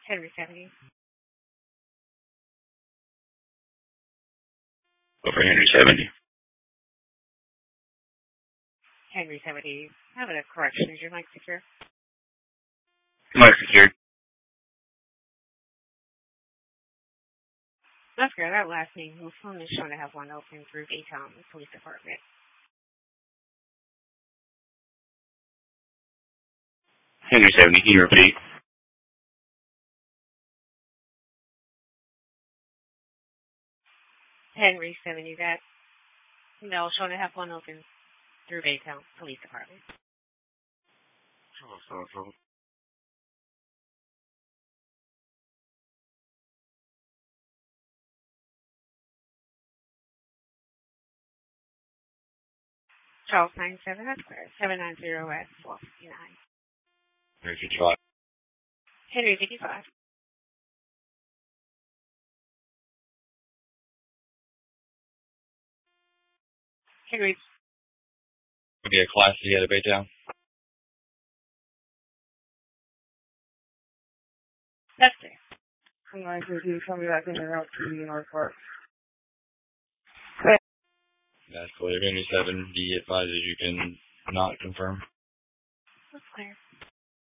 Henry 70. Over Henry 70. Henry 70. Having a correction. Is your mic secure? Mic secured. That's good. That last name, whose phone is showing to have one open through Baytown Police Department. Henry 70, can you repeat? Henry 70, that, no, showing to have one open through Baytown Police Department. Charles 97, that's clear. 790 at 459. Henry 55. Henry 55. Henry. Okay, Class C out of Baytown. That's clear. I'm going to tell me back in and out to the North Park. That's clear. Henry 7, the advisors you can not confirm. That's clear.